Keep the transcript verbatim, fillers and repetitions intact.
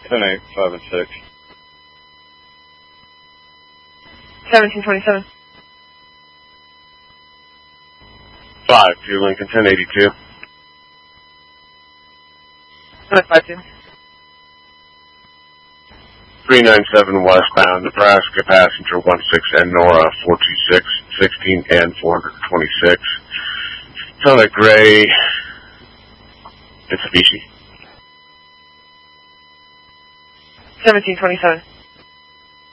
ten eight, five and six. seventeen twenty-seven. five two, Lincoln, ten eighty-two. five two. three ninety-seven westbound, Nebraska, passenger one six and Nora, four two six, sixteen and four twenty-six. It's on a gray Mitsubishi. seventeen twenty-seven.